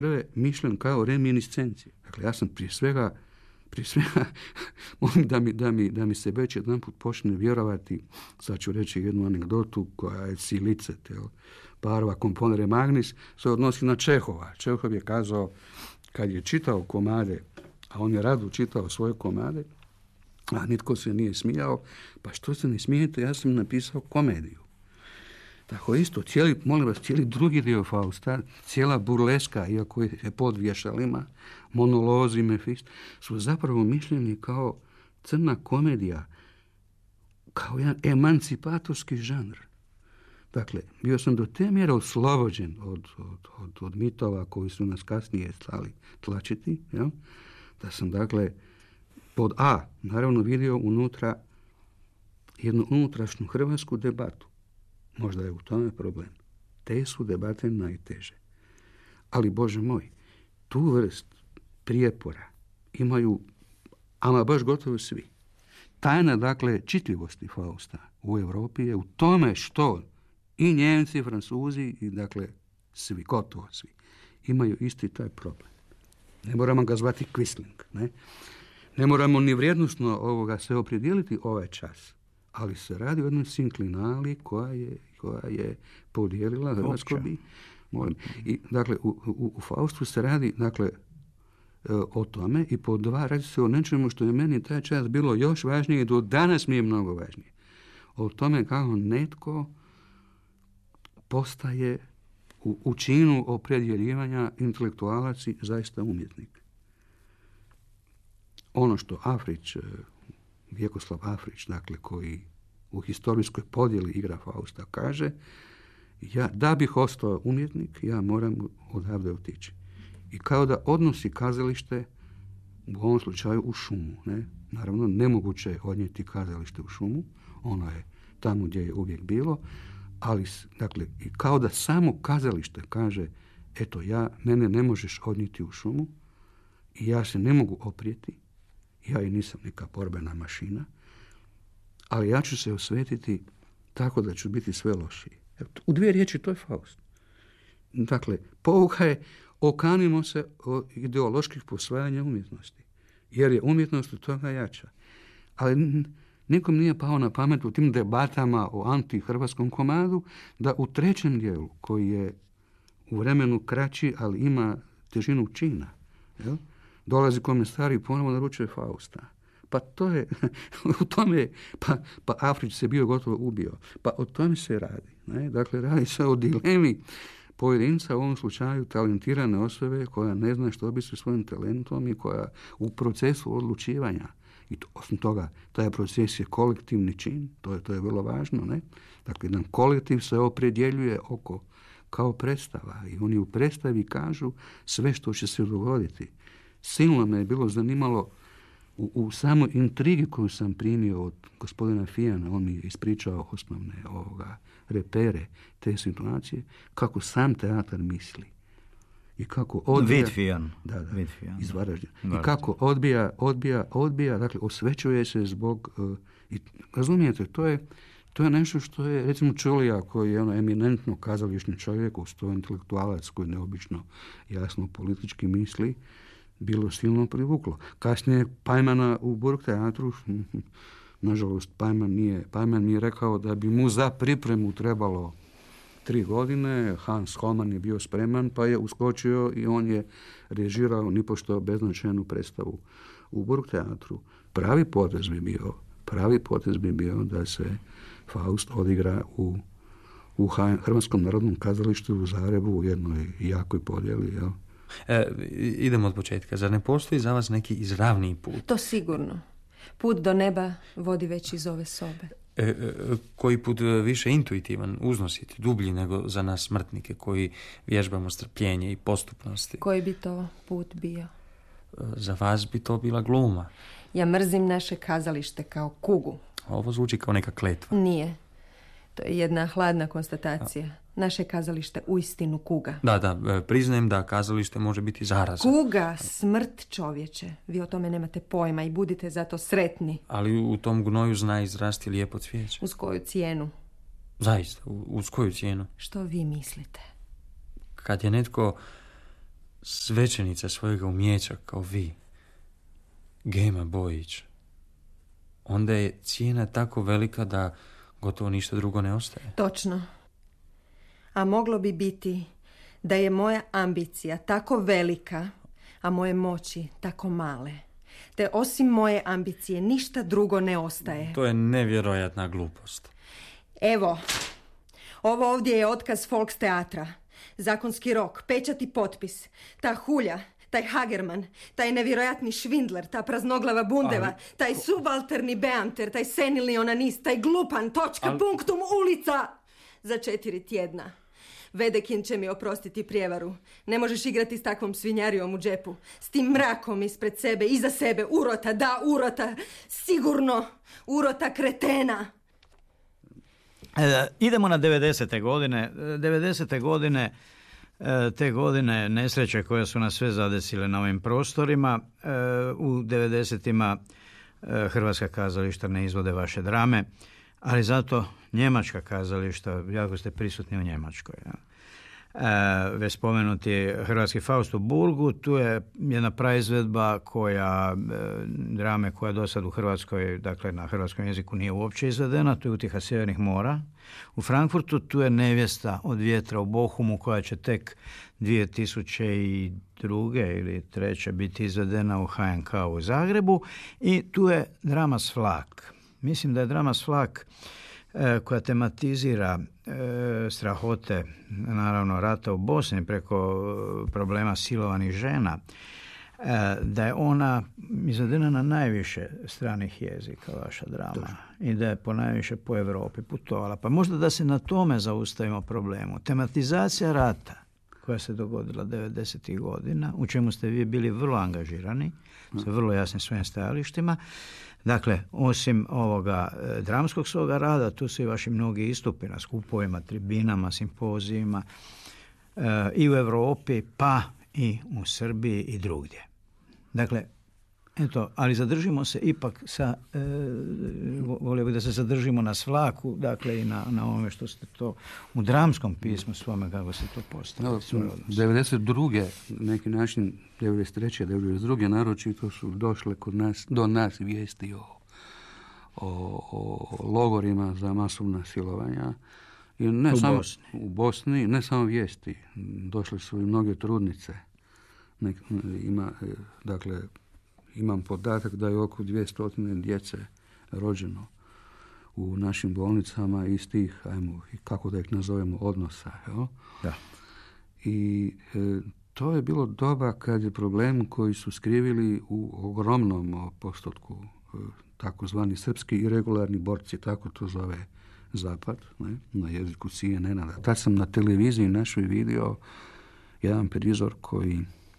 mišljen kao reminiscencija. Dakle, ja sam prije svega molim da mi se već jedan put počne vjerovati. Sad ću reći jednu anegdotu koja je silicet, parva componere magnis, se odnosi na Čehova. Čehov je kazao, kad je čitao komade, a on je rado čitao svoje komade, a nitko se nije smijao, pa što se ne smijete, ja sam napisao komediju. Tako isto, cijeli drugi dio Fausta, cijela burleska, iako je pod vješalima, monolozi, Mefist, su zapravo mišljeni kao crna komedija, kao jedan emancipatorski žanr. Dakle, bio sam do te mjere oslobođen od mitova koji su nas kasnije stali tlačiti, jel? Da sam, dakle, pod A, naravno vidio unutra jednu unutrašnju hrvatsku debatu. Možda je u tome problem. Te su debate najteže. Ali, Bože moj, tu vrst prijepora imaju, ama baš gotovo svi. Tajna, dakle, čitljivosti Fausta u Europi je u tome što i Njemci, i Francuzi, i dakle, svi, gotovo svi, imaju isti taj problem. Ne moramo ga zvati Quisling, ne? Ne moramo ni vrijednosno se opredijeliti ovaj čas, ali se radi o jednoj sinklinali koja je podijelila hrvatsko bi. Molim. I, dakle, u Faustu se radi, dakle, o tome i po dva radi se o nečemu što je meni taj čas bilo još važnije i do danas mi je mnogo važnije. O tome kako netko postaje u činu opredjeljivanja intelektualac i zaista umjetnik. Ono što Afrić, Vjekoslav Afrić, dakle, koji u historijskoj podjeli igra Fausta, kaže, da bih ostao umjetnik, ja moram odavde otići. I kao da odnosi kazalište, u ovom slučaju u šumu. Ne? Naravno, nemoguće je odnijeti kazalište u šumu, ono je tamo gdje je uvijek bilo, ali, dakle, i kao da samo kazalište kaže, eto, mene ne možeš odnijeti u šumu i ja se ne mogu oprijeti, ja i nisam neka borbena mašina, ali ja ću se osvetiti tako da ću biti sve lošiji. U dvije riječi to je Faust. Dakle, pouka je okanimo se od ideoloških posvajanja umjetnosti, jer je umjetnost od toga jača. Ali nikom nije pao na pamet u tim debatama o anti-hrvatskom komadu da u trećem dijelu, koji je u vremenu kraći, ali ima težinu čina, jel? Dolazi komesar i ponovo naručuje Fausta. Pa to je, u tome, pa Afrić se bio gotovo ubio. Pa o tome se radi. Ne? Dakle, radi se o dilemi pojedinca, u ovom slučaju talentirane osobe koja ne zna što bi sa svojim talentom i koja u procesu odlučivanja, i osim toga, taj proces je kolektivni čin, to je vrlo važno, ne? Dakle, jedan kolektiv se opredjeljuje oko kao predstava i oni u predstavi kažu sve što će se dogoditi. Silno me je bilo zanimalo u samoj intrigi koju sam primio od gospodina Fijana, on mi je ispričao osnovne repere te situacije, kako sam teatar misli. I kako odbija... Fijan. Da, iz Varaždina. I kako odbija, dakle, osvećuje se zbog... I, razumijete, to je nešto što je, recimo, Čulija, koji je eminentno kazališni čovjek, uz to intelektualac koji neobično jasno politički misli, bilo silno privuklo. Kasnije Pajmana u Burg teatru, nažalost, Pajman mi je rekao da bi mu za pripremu trebalo 3 godine, Hans Holman je bio spreman, pa je uskočio i on je režirao nipošto beznačajnu predstavu u Burg teatru. Pravi potez bi bio da se Faust odigra u Hrvatskom narodnom kazalištu u Zagrebu u jednoj jakoj podjeli, jel? Idemo od početka. Zar ne postoji za vas neki izravniji put? To sigurno. Put do neba vodi već iz ove sobe. Koji put više intuitivan, uznositi, dublji nego za nas smrtnike koji vježbamo strpljenje i postupnosti? Koji bi to put bio? Za vas bi to bila gluma. Ja mrzim naše kazalište kao kugu. Ovo zvuči kao neka kletva. Nije. To je jedna hladna konstatacija. Naše kazalište uistinu kuga. Da, priznajem da kazalište može biti zaraza. Kuga, smrt, čovječe. Vi o tome nemate pojma i budite zato sretni. Ali u tom gnoju zna izrasti lijepo cvijeće. Uz koju cijenu? Zaista, uz koju cijenu? Što vi mislite? Kad je netko svećenica svojega umjeća kao vi, Gema Bojić, onda je cijena tako velika da gotovo ništa drugo ne ostaje. Točno. A moglo bi biti da je moja ambicija tako velika, a moje moći tako male. Te osim moje ambicije ništa drugo ne ostaje. To je nevjerojatna glupost. Evo, ovo ovdje je otkaz Volksteatra. Zakonski rok, pečat i potpis. Ta hulja, taj Hagerman, taj nevjerojatni Švindler, ta praznoglava Bundeva, taj subalterni Beamter, taj senilni onanist, taj glupan, točka, punktum, ulica. Za 4 tjedna. Vedekin će mi oprostiti prijevaru. Ne možeš igrati s takvom svinjarijom u džepu. S tim mrakom ispred sebe, iza sebe. Urota, da, urota. Sigurno. Urota kretena. Idemo na 90. godine. 90. godine, te godine nesreće koje su nas sve zadesile na ovim prostorima. U 90-ima hrvatska kazališta ne izvode vaše drame, ali zato njemačka kazališta, jako ste prisutni u Njemačkoj. Ja. Već spomenuti Hrvatski Faust u Burgu, tu je jedna praizvedba drame koja do sad u Hrvatskoj, dakle na hrvatskom jeziku nije uopće izvedena, to je Utjeha sjevernih mora. U Frankfurtu tu je Nevjesta od vjetra u Bohumu koja će tek 2002. ili 2003. biti izvedena u HNK u Zagrebu i tu je drama Svlak. Mislim da je drama Svlak koja tematizira strahote, naravno rata u Bosni preko problema silovanih žena, da je ona izvedena na najviše stranih jezika, vaša drama, i da je ponajviše po Europi putovala. Pa možda da se na tome zaustavimo problemu. Tematizacija rata koja se dogodila 90. godina, u čemu ste vi bili vrlo angažirani, sa vrlo jasnim svojim stajalištima. Dakle, osim ovoga dramskog svoga rada, tu su i vaši mnogi istupi na skupovima, tribinama, simpozijima i u Europi, pa i u Srbiji i drugdje. Dakle, eto, ali zadržimo se ipak volio bih da se zadržimo na Svlaku, dakle i na ovome što ste to u dramskom pismu svome, kako se to postavili. 92. neki način, 93. 92. naročito su došle do nas vijesti o logorima za masovna silovanja. I ne samo u Bosni, ne samo vijesti, došle su i mnoge trudnice. Imam podatak da je oko 200 djece rođeno u našim bolnicama iz tih, kako da ih nazovemo, odnosa. Jo? Da. I to je bilo doba kad je problem koji su skrivili u ogromnom postotku takozvani srpski irregularni borci, tako to zove Zapad, ne? Na jeziku CNN-a. Tad sam na televiziji našoj vidio jedan prizor koji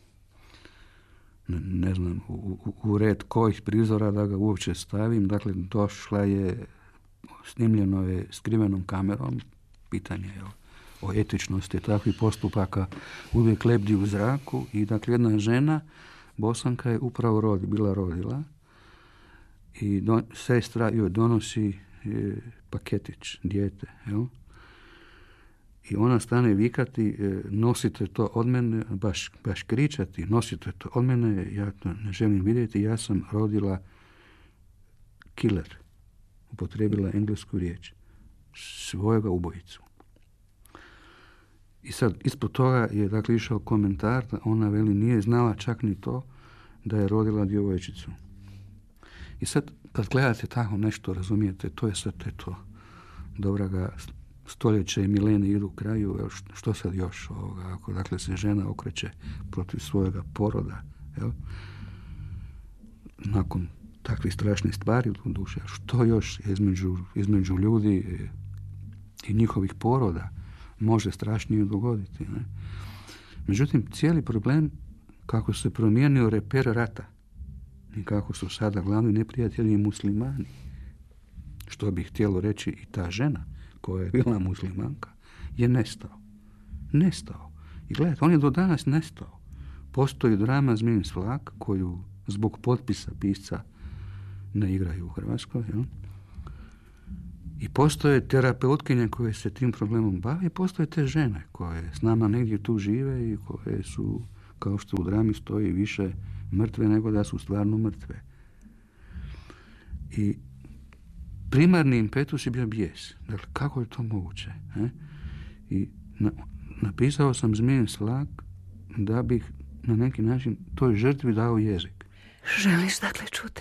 ne znam u red kojih prizora da ga uopće stavim. Dakle, snimljeno je skrivenom kamerom, pitanje je o etičnosti takvih postupaka uvijek lebdi u zraku i dakle jedna žena, Bosanka, je upravo bila rodila i sestra joj donosi paketić, dijete, jel? I ona stane vikati, nosite to od mene, baš kričati, nosite to od mene, ja to ne želim vidjeti, ja sam rodila killer, upotrijebila englesku riječ, svojega ubojicu. I sad, ispod toga je dakle išao komentar da ona veli nije znala čak ni to da je rodila djevojčicu. I sad, kad gledate tako nešto, razumijete, to je sve to. Dobra ga stoljeće i milenije idu u kraju, što sad još ako dakle se žena okreće protiv svojega poroda, jel? Nakon takvih strašnih stvari u duše, što još između ljudi i njihovih poroda može strašnije dogoditi, ne? Međutim, cijeli problem kako se promijenio reper rata i kako su sada glavni neprijatelji muslimani, što bi htjelo reći i ta žena koja je bila muslimanka, je nestao. I gledajte, on je do danas nestao. Postoji drama Zmijin Svlak koju zbog potpisa pisca ne igraju u Hrvatskoj, jel? I postoje terapeutkinje koje se tim problemom bave i postoje te žene koje s nama negdje tu žive i koje su kao što u drami stoji više mrtve nego da su stvarno mrtve. I primarni impetus je bio bijes. Dakle, kako je to moguće? I napisao sam Zmijen slak da bih na neki način toj žrtvi dao jezik. Želiš dakle čuti?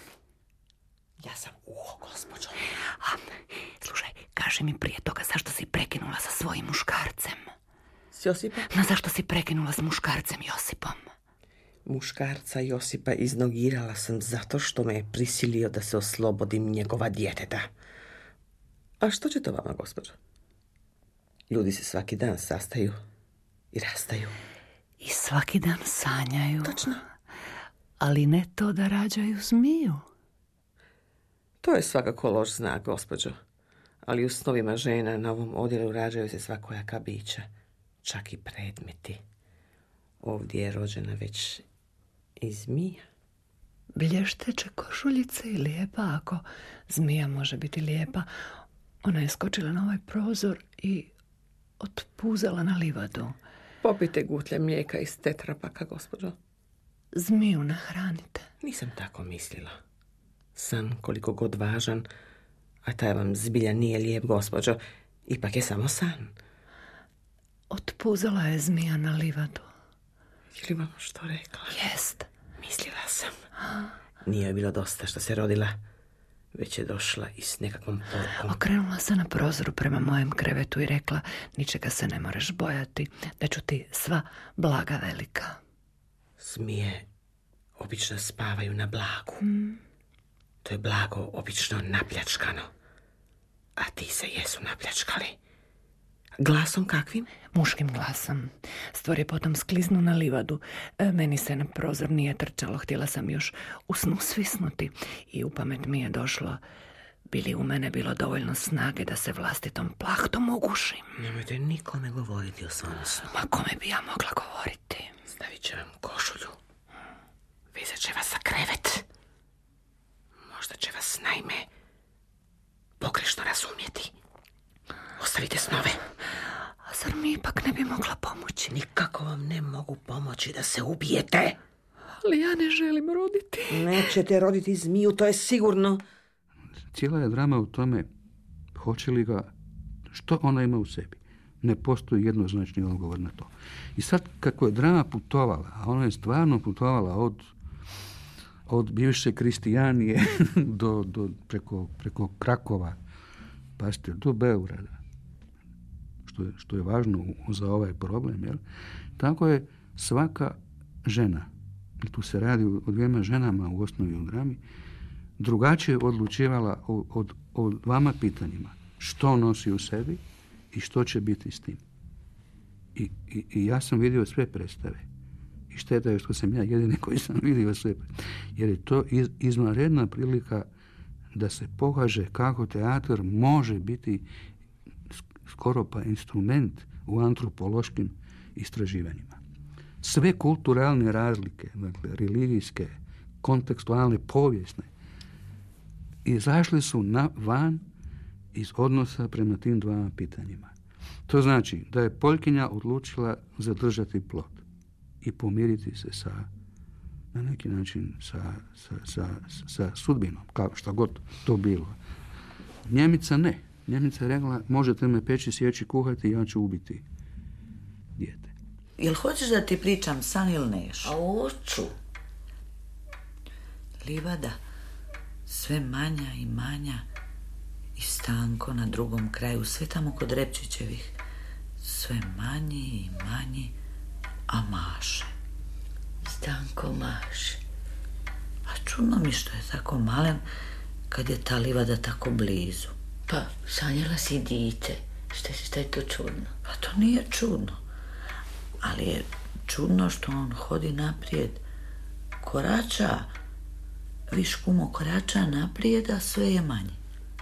Ja sam uho, gospođo. Slušaj, kaži mi prije toga zašto si prekinula sa svojim muškarcem. S Josipom? No zašto si prekinula s muškarcem Josipom? Muškarca Josipa iznogirala sam zato što me je prisilio da se oslobodim njegova djeteta. A što će to vama, gospođo? Ljudi se svaki dan sastaju i rastaju. I svaki dan sanjaju. Točno. Ali ne to da rađaju zmiju. To je svakako loš znak, gospođo. Ali u snovima žena na ovom odjelu rađaju se svakojaka bića. Čak i predmeti. Ovdje je rođena već i zmija. Blješteće košuljice i lijepa. Ako zmija može biti lijepa, ona je skočila na ovaj prozor i otpuzala na livadu. Popite gutlje mlijeka iz tetrapaka, gospođo. Zmiju nahranite. Nisam tako mislila. San, koliko god važan, a taj vam zbilja nije lijep, gospođo, ipak je samo san. Otpuzala je zmija na livadu. Je li vam što rekla? Jest. Mislila sam. Nije joj bilo dosta što se rodila, već je došla i s nekakvom porukom. Okrenula se na prozoru prema mojem krevetu i rekla: ničega se ne moraš bojati, da ću ti sva blaga velika. Zmije obično spavaju na blagu. To je blago obično napljačkano. A ti se jesu napljačkali. Glasom kakvim? Muškim glasom. Stvor je potom skliznu na livadu. Meni se na prozor nije trčalo. Htjela sam još u snu svisnuti. I u pamet mi je došlo, bi li u mene bilo dovoljno snage da se vlastitom plahtom ugušim. Nemojte nikome govoriti o svom snu. Ma kome bi ja mogla govoriti? Stavit će vam košulju. Vezat će vas za krevet. Možda će vas naime pogrešno razumjeti. Ostavite snove. A zar mi ipak ne bi mogla pomoći? Nikako vam ne mogu pomoći da se ubijete. Ali ja ne želim roditi. Nećete roditi zmiju, to je sigurno. Cijela je drama u tome, hoće li ga, što ona ima u sebi. Ne postoji jednoznačni odgovor na to. I sad, kako je drama putovala, a ona je stvarno putovala od bivše Kristijanije preko Krakova, pazite, do Beograda, što je važno za ovaj problem, jel? Tako je svaka žena, i tu se radi o dvijema ženama u osnovi u drami, drugačije odlučivala o dvama pitanjima. Što nosi u sebi i što će biti s tim. I ja sam vidio sve predstave. I šteta je što sam ja jedini koji sam vidio sve. Jer je to izvanredna prilika da se pokaže kako teatar može biti skoro pa instrument u antropološkim istraživanjima. Sve kulturalne razlike, dakle religijske, kontekstualne, povijesne, izašli su van iz odnosa prema tim dvama pitanjima. To znači da je Poljkinja odlučila zadržati plod i pomiriti se na neki način sa sudbinom, kao što god to bilo. Njemica ne. Njemica je rekla, možete me peći, sjeći, kuhati, ja ću ubiti dijete. Jel hoćeš da ti pričam san ili neš? A hoću. Livada, sve manja i manja, i Stanko na drugom kraju, sve tamo kod Repčićevih, sve manji i manji, a maše. Stanko maše. A čudno mi što je tako malen kad je ta livada tako blizu. Pa, sanjala si dite. Šta je to čudno? Pa to nije čudno. Ali je čudno što on hodi naprijed. Korača. Viš kumo, korača naprijed, a sve je manje.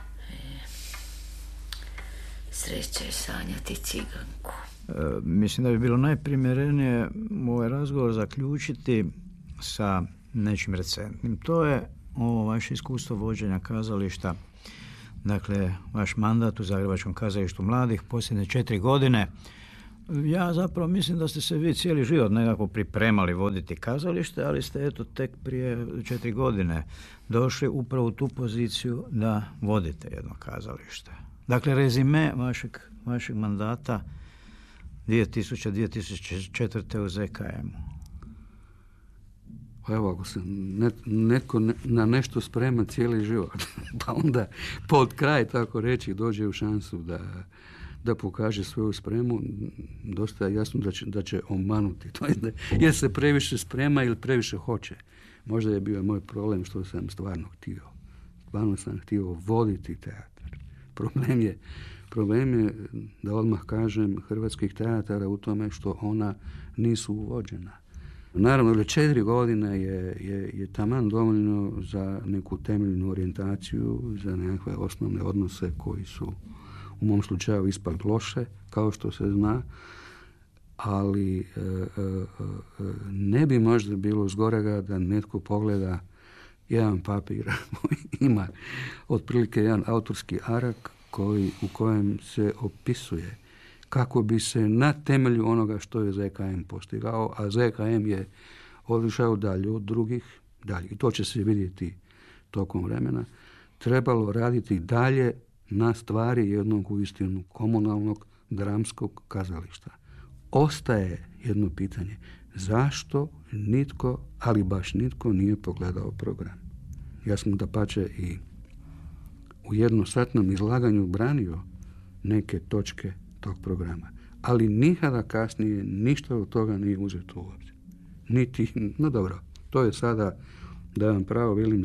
Sreća je sanjati ciganku. Mislim da bi bilo najprimjerenije ovaj razgovor zaključiti sa nečim recentnim. To je ovo vaše iskustvo vođenja kazališta. Dakle, vaš mandat u Zagrebačkom kazalištu mladih posljednje 4 godine. Ja zapravo mislim da ste se vi cijeli život nekako pripremali voditi kazalište, ali ste eto tek prije 4 godine došli upravo u tu poziciju da vodite jedno kazalište. Dakle, rezime vašeg mandata 2000-2004. u ZKM-u. Evo, ako se netko na nešto sprema cijeli život, pa onda pod kraj, tako reći, dođe u šansu da pokaže svoju spremu, dosta je jasno da će omanuti. To je jer se previše sprema ili previše hoće. Možda je bio moj problem što sam stvarno htio. Stvarno sam htio voditi teatar. Problem je, da odmah kažem, hrvatskih teatara u tome što ona nisu uvođena. Naravno, 4 godine je taman dovoljno za neku temeljnu orijentaciju, za nekakve osnovne odnose koji su u mom slučaju ispali loše, kao što se zna, ali ne bi možda bilo zgorega da netko pogleda jedan papir koji ima otprilike jedan autorski arak u kojem se opisuje kako bi se na temelju onoga što je ZKM postigao, a ZKM je odlišao dalje od drugih, i to će se vidjeti tokom vremena, trebalo raditi dalje na stvari jednog uistinu komunalnog dramskog kazališta. Ostaje jedno pitanje. Zašto nitko, ali baš nitko, nije pogledao program? Ja sam dapače i u jednosatnom izlaganju branio neke točke tog programa. Ali nikada kasnije ništa od toga nije uzeto u obzir. Niti, no dobro, to je sada, da vam pravo velim,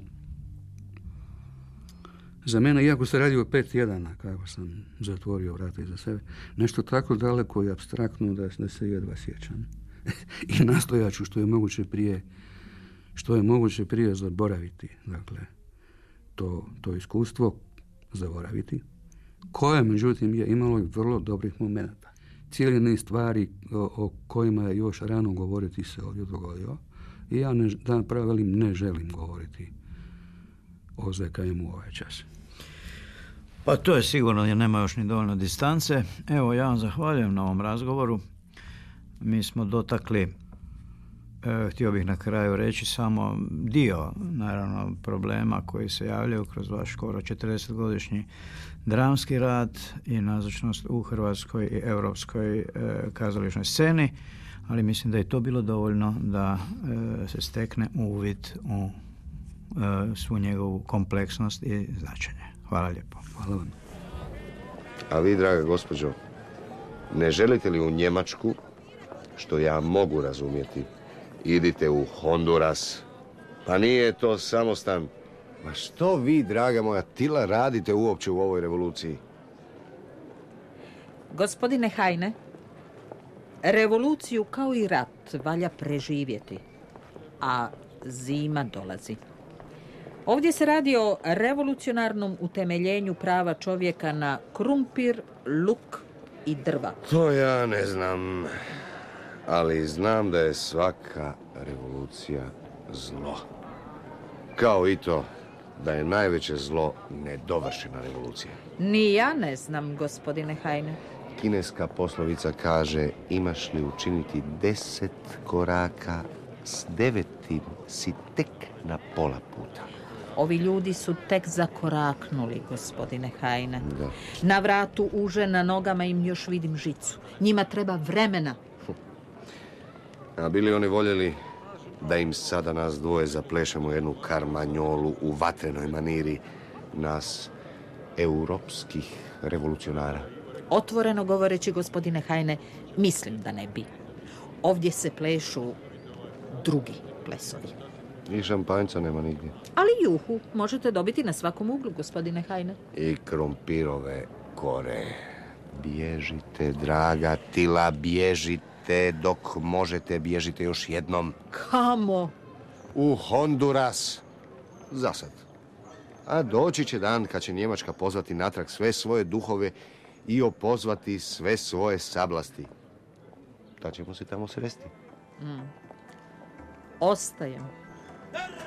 za mene, iako se radi o 5 tjedana, kako sam zatvorio vrata iza sebe, nešto tako daleko i apstraktno da se jedva sjećam. I nastojat ću što je moguće prije zaboraviti, dakle, to iskustvo zaboraviti, koje, međutim, je imalo i vrlo dobrih momenata. Cijeli niz stvari o kojima je još rano govoriti se ovdje dogodio i ja da pravo velim, ne želim govoriti o ZKM-u ovaj čas. Pa to je sigurno jer nema još ni dovoljno distance. Evo, ja vam zahvaljujem na ovom razgovoru. Mi smo dotakli, htio bih na kraju reći, samo dio, naravno, problema koji se javljaju kroz vaš skoro 40-godišnji dramski rad i nazočnost u hrvatskoj i europskoj kazališnoj sceni, ali mislim da je to bilo dovoljno da se stekne uvid u svu njegovu kompleksnost i značenje. Hvala lijepo. Hvala vam. A vi, draga gospođo, ne želite li u Njemačku, što ja mogu razumjeti, idite u Honduras? Pa nije to samostan. Ma što vi, draga moja Tila, radite uopće u ovoj revoluciji? Gospodine Hajne, revoluciju kao i rat valja preživjeti, a zima dolazi. Ovdje se radi o revolucionarnom utemeljenju prava čovjeka na krumpir, luk i drva. To ja ne znam, ali znam da je svaka revolucija zlo. Kao i to da je najveće zlo nedovršena revolucija. Ni ja ne znam, gospodine Hajne. Kineska poslovica kaže: imaš li učiniti 10 koraka, s 9 si tek na pola puta. Ovi ljudi su tek zakoraknuli, gospodine Hajne. Da. Na vratu uže, na nogama im još vidim žicu. Njima treba vremena. A bili oni voljeli da im sada nas dvoje zaplešemo jednu karmanjolu u vatrenoj maniri nas europskih revolucionara? Otvoreno govoreći, gospodine Hajne, mislim da ne bi. Ovdje se plešu drugi plesovi. I šampanjca nema nigdje. Ali juhu možete dobiti na svakom uglu, gospodine Hajne. I krompirove kore. Bježite, draga Tila, bježite. Dok možete, bježite još jednom. Kamo? U Honduras. Zasad. A doći će dan kad će Njemačka pozvati natrag sve svoje duhove i opozvati sve svoje sablasti. Da ćemo se tamo sresti. Ostajem.